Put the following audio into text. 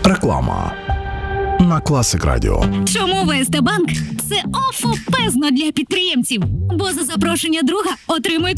Реклама на Класик Радіо. Чому ВСТ Банк – це офопезно для підприємців? Бо за запрошення друга отримуєте